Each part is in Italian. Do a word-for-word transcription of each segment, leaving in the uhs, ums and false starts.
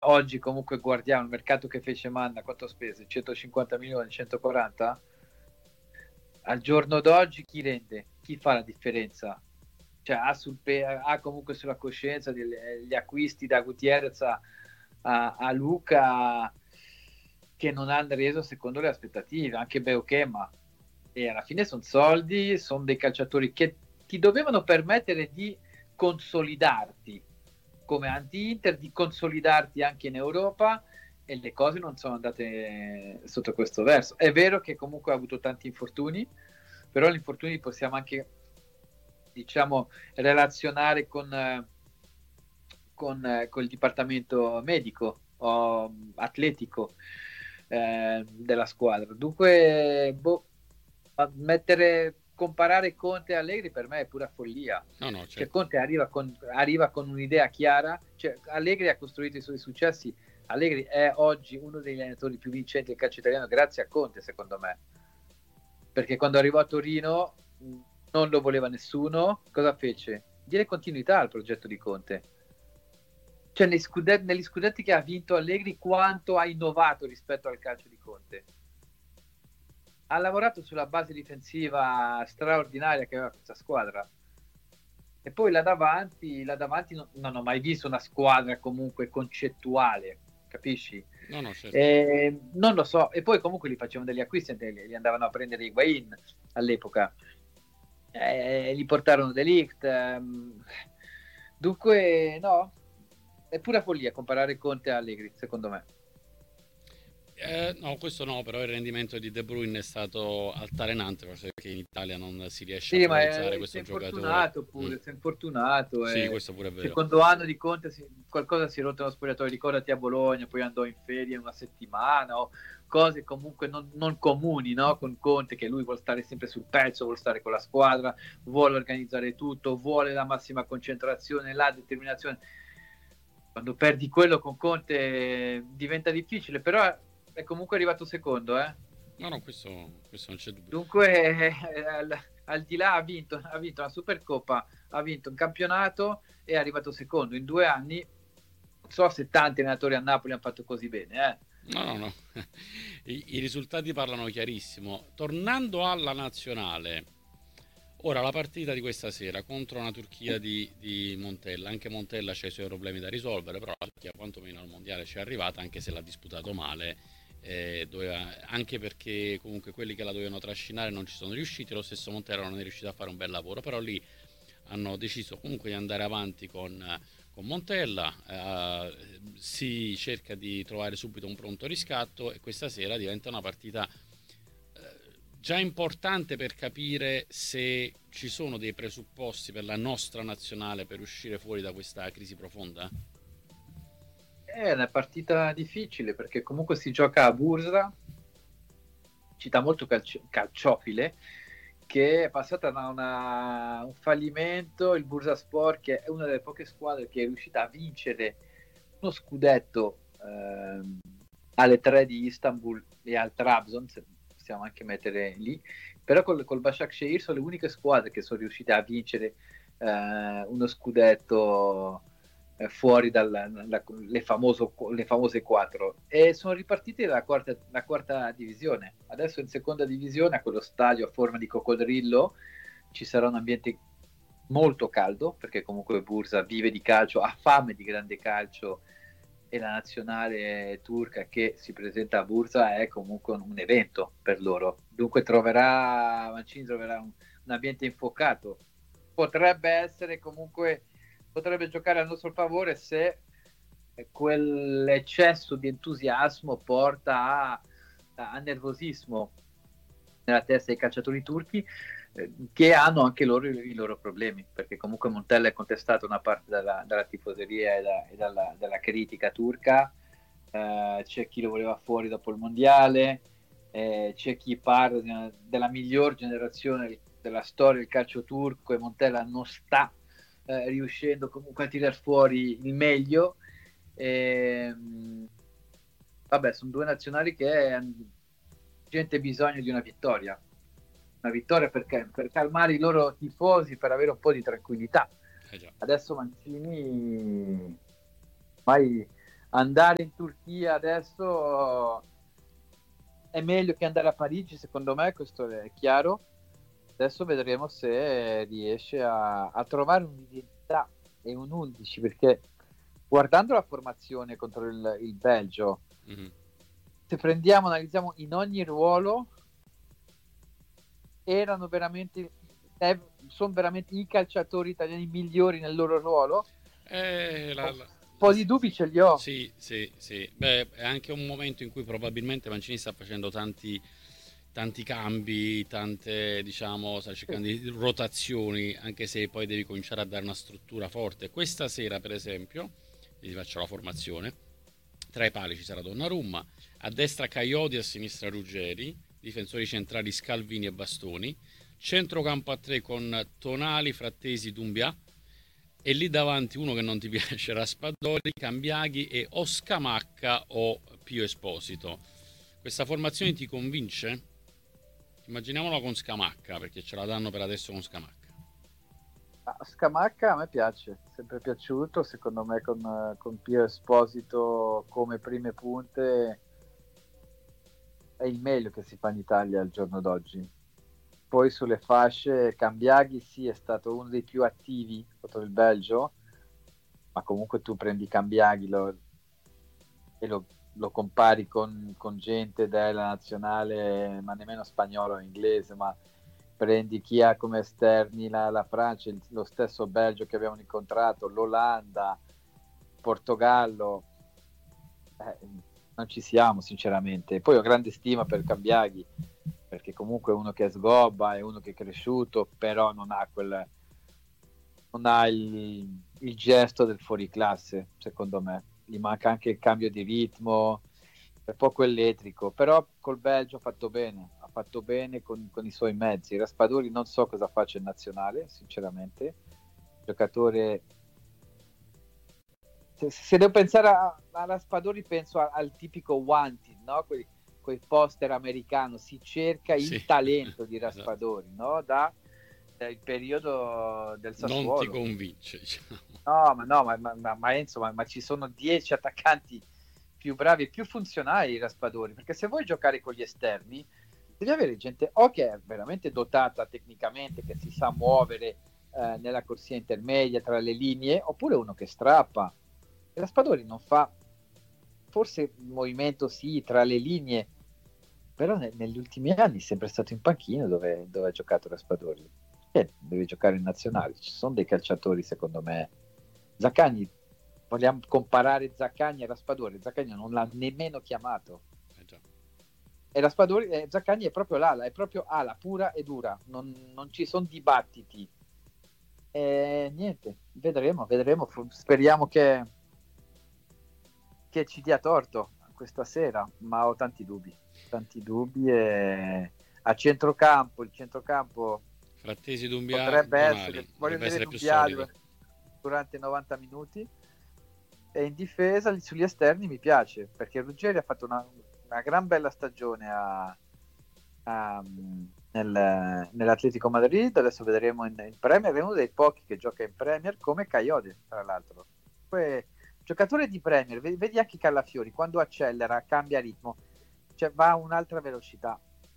oggi comunque guardiamo il mercato che fece Manna, quanto spese? centocinquanta milioni, centoquaranta? Al giorno d'oggi chi rende? Chi fa la differenza? Cioè ha, sul pe- ha comunque sulla coscienza degli acquisti da Gutierrez a, a, a Luca che non hanno reso secondo le aspettative, anche Beuchema, e alla fine sono soldi, sono dei calciatori che ti dovevano permettere di consolidarti come anti-Inter, di consolidarti anche in Europa, e le cose non sono andate sotto questo verso. È vero che comunque ha avuto tanti infortuni, però gli infortuni possiamo anche, diciamo, relazionare con, eh, con, eh, con il dipartimento medico o atletico eh, della squadra. Dunque, boh, mettere, comparare Conte e Allegri per me è pura follia. No, no, Cioè, certo. Conte arriva con, arriva con un'idea chiara, cioè, Allegri ha costruito i suoi successi. Allegri è oggi uno degli allenatori più vincenti del calcio italiano grazie a Conte, secondo me, perché quando arrivò a Torino non lo voleva nessuno. Cosa fece? Diede continuità al progetto di Conte. Cioè, negli scudetti, negli scudetti che ha vinto Allegri, quanto ha innovato rispetto al calcio di Conte. Ha lavorato sulla base difensiva straordinaria che aveva questa squadra, e poi là davanti, là davanti non, non ho mai visto una squadra comunque concettuale, capisci? No, no, certo. E, non lo so, e poi comunque li facevano degli acquisti, li andavano a prendere Higuain all'epoca, e gli portarono De Ligt, ehm, dunque no, è pura follia comparare Conte a Allegri, secondo me. Eh, no, questo no, però il rendimento di De Bruyne è stato altalenante, forse perché in Italia non si riesce a Sì, ma valorizzare è, si questo è giocatore. infortunato Mm. pure, si è infortunato. Sì, E questo pure è vero. secondo anno di Conte si, qualcosa si è rotto nello spogliatoio. Ricordati a Bologna, poi andò in ferie una settimana, o cose comunque non, non comuni, no? Con Conte, che lui vuole stare sempre sul pezzo, vuole stare con la squadra, vuole organizzare tutto, vuole la massima concentrazione, la determinazione. Quando perdi quello con Conte diventa difficile, però è comunque arrivato secondo, eh? No, no, questo, questo non c'è dubbio. Dunque, eh, al, al di là ha vinto, ha vinto la Supercoppa, ha vinto un campionato e è arrivato secondo in due anni. Non so se tanti allenatori a Napoli hanno fatto così bene, eh. No, no, no. I, I risultati parlano chiarissimo. Tornando alla nazionale, ora la partita di questa sera contro una Turchia di, di Montella. Anche Montella c'ha i suoi problemi da risolvere, però la Turchia quantomeno al mondiale ci è arrivata, anche se l'ha disputato male. Eh, doveva, anche perché comunque quelli che la dovevano trascinare non ci sono riusciti. Lo stesso Montella non è riuscito a fare un bel lavoro, però lì hanno deciso comunque di andare avanti con, con Montella, eh, si cerca di trovare subito un pronto riscatto e questa sera diventa una partita eh, già importante per capire se ci sono dei presupposti per la nostra nazionale per uscire fuori da questa crisi profonda. È una partita difficile perché comunque si gioca a Bursa, città molto calcio- calciofile, che è passata da una, un fallimento, il Bursaspor, che è una delle poche squadre che è riuscita a vincere uno scudetto ehm, alle tre di Istanbul e al Trabzon, se possiamo anche mettere lì, però col, col Başakşehir sono le uniche squadre che sono riuscite a vincere eh, uno scudetto eh, fuori dalle famose quattro, e sono ripartiti dalla quarta, la quarta divisione. Adesso in seconda divisione, a quello stadio a forma di coccodrillo, ci sarà un ambiente molto caldo, perché comunque Bursa vive di calcio, ha fame di grande calcio, e la nazionale turca che si presenta a Bursa è comunque un, un evento per loro. Dunque troverà, Mancini troverà un, un ambiente infuocato. Potrebbe essere comunque, potrebbe giocare a nostro favore se quell'eccesso di entusiasmo porta a, a nervosismo nella testa dei calciatori turchi, eh, che hanno anche loro i, i loro problemi, perché comunque Montella è contestato una parte dalla, dalla tifoseria e, da, e dalla, dalla critica turca, eh, c'è chi lo voleva fuori dopo il mondiale, eh, c'è chi parla di una, della miglior generazione della storia del calcio turco, e Montella non sta eh, riuscendo comunque a tirar fuori il meglio. E, vabbè, sono due nazionali che hanno gente bisogno di una vittoria, una vittoria perché, per calmare i loro tifosi, per avere un po' di tranquillità. Eh già. Adesso Mancini ormai andare in Turchia adesso è meglio che andare a Parigi, secondo me, questo è chiaro. Adesso vedremo se riesce a, a trovare un'identità e un undici, perché guardando la formazione contro il, il Belgio, mm-hmm. se prendiamo, analizziamo in ogni ruolo, erano veramente, eh, sono veramente i calciatori italiani migliori nel loro ruolo. Eh, la, la, un po' di dubbi ce li ho. Sì, sì, sì. Beh, è anche un momento in cui probabilmente Mancini sta facendo tanti, tanti cambi, tante, diciamo, sta cercando sì. di rotazioni, anche se poi devi cominciare a dare una struttura forte. Questa sera, per esempio, vi faccio la formazione. Tra i pali ci sarà Donnarumma, a destra Caiodi, a sinistra Ruggeri, difensori centrali Scalvini e Bastoni, centrocampo a tre con Tonali, Frattesi, Dumbia, e lì davanti uno che non ti piace, Raspadori, Cambiaghi e o Scamacca o Pio Esposito. Questa formazione ti convince? Immaginiamola con Scamacca, perché ce la danno per adesso con Scamacca. Scamacca a me piace, sempre piaciuto, secondo me con, con Pio Esposito come prime punte è il meglio che si fa in Italia al giorno d'oggi. Poi sulle fasce Cambiaghi sì, è stato uno dei più attivi contro il Belgio, ma comunque tu prendi Cambiaghi lo, e lo, lo compari con, con gente della nazionale, ma nemmeno spagnolo o inglese, ma prendi chi ha come esterni la, la Francia, il, lo stesso Belgio che abbiamo incontrato, l'Olanda, Portogallo, eh, non ci siamo sinceramente. Poi ho grande stima per Cambiaghi, perché comunque è uno che è sgobba, è uno che è cresciuto, però non ha quel non ha il, il gesto del fuoriclasse, secondo me. Gli manca anche il cambio di ritmo, è poco elettrico, però col Belgio ha fatto bene, ha fatto bene con, con i suoi mezzi. Raspadori non so cosa faccia in nazionale, sinceramente. Giocatore... Se, se devo pensare a, a Raspadori penso a, al tipico Wanted, no? Quei, quei poster americano, si cerca il sì. talento di Raspadori, esatto. no? Da il periodo del Sassuolo. Non ti convince, diciamo. No, ma no, ma, ma, ma insomma, ma ci sono dieci attaccanti più bravi e più funzionali di Raspadori, perché se vuoi giocare con gli esterni devi avere gente o che è veramente dotata tecnicamente, che si sa muovere eh, nella corsia intermedia tra le linee, oppure uno che strappa. E Raspadori non fa, forse il movimento sì tra le linee, però ne, negli ultimi anni è sempre stato in panchina dove, dove ha giocato Raspadori. Eh, devi giocare in nazionale, ci sono dei calciatori secondo me. Zaccagni, vogliamo comparare Zaccagni e Raspadori, Zaccagni non l'ha nemmeno chiamato, eh già. E Raspadori, eh, Zaccagni è proprio l'ala, è proprio ala pura e dura, non, non ci sono dibattiti, e niente, vedremo, vedremo, speriamo che che ci dia torto questa sera, ma ho tanti dubbi, tanti dubbi e a centrocampo, il centrocampo Frattesi, Dumbia, potrebbe Tonali, essere, voglio essere Dumbia più durante i novanta minuti, e in difesa sugli esterni mi piace perché Ruggeri ha fatto una, una gran bella stagione a, a, nel, nell'Atletico Madrid, adesso vedremo in, in Premier, è uno dei pochi che gioca in Premier come Caiode tra l'altro. Poi, giocatore di Premier, vedi anche Callafiori quando accelera cambia ritmo, cioè va a un'altra velocità.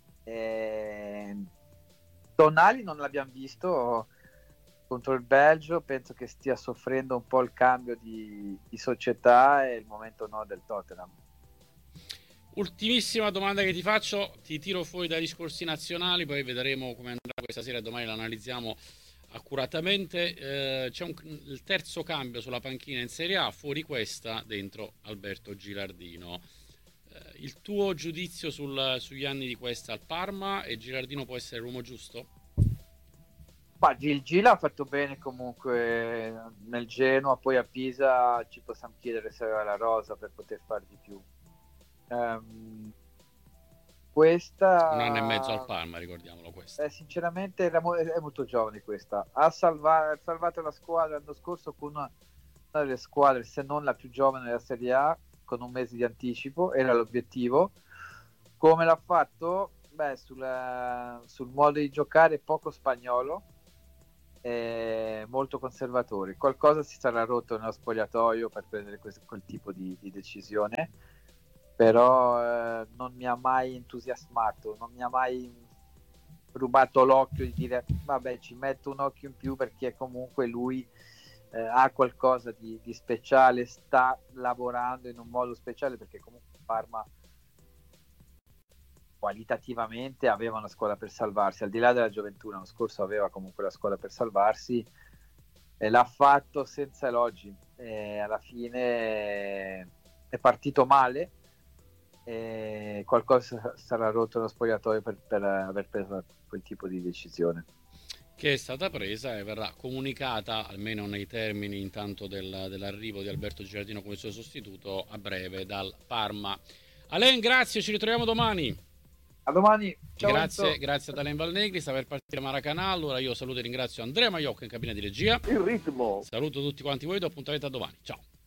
e... Tonali non l'abbiamo visto contro il Belgio, penso che stia soffrendo un po' il cambio di, di società e il momento no del Tottenham. Ultimissima domanda che ti faccio, ti tiro fuori dai discorsi nazionali, poi vedremo come andrà questa sera e domani l'analizziamo accuratamente. Eh, c'è un, il terzo cambio sulla panchina in Serie A, fuori questa, dentro Alberto Gilardino. Eh, il tuo giudizio sul, sugli anni di questa al Parma, e Gilardino può essere l'uomo giusto? Ma Gil Gil ha fatto bene comunque nel Genoa, poi a Pisa ci possiamo chiedere se aveva la rosa per poter fare di più. Um, questa un anno e mezzo al Parma, ricordiamolo questo. Eh, sinceramente era mo- è molto giovane questa. Ha salva- salvato la squadra l'anno scorso con una, una delle squadre, se non la più giovane della Serie A, con un mese di anticipo, era l'obiettivo. Come l'ha fatto? Beh, sulla, sul modo di giocare poco spagnolo, eh, molto conservatori. Qualcosa si sarà rotto nello spogliatoio per prendere questo, quel tipo di, di decisione, però eh, non mi ha mai entusiasmato, non mi ha mai rubato l'occhio di dire vabbè, ci metto un occhio in più perché comunque lui eh, ha qualcosa di, di speciale, sta lavorando in un modo speciale, perché comunque Parma qualitativamente aveva una scuola per salvarsi, al di là della gioventù. L'anno scorso aveva comunque la scuola per salvarsi e l'ha fatto senza elogi, e alla fine è partito male e qualcosa sarà rotto nello spogliatoio per, per aver preso quel tipo di decisione, che è stata presa e verrà comunicata, almeno nei termini intanto del, dell'arrivo di Alberto Giardino come suo sostituto, a breve dal Parma. Alain, grazie, ci ritroviamo domani. a domani. Ciao Grazie, Enzo. grazie ad Alain Valnegri, sta per partire Maracanã. Allora io saluto e ringrazio Andrea Maiocco in cabina di regia. Il ritmo. Saluto tutti quanti voi, do appuntamento a domani. Ciao.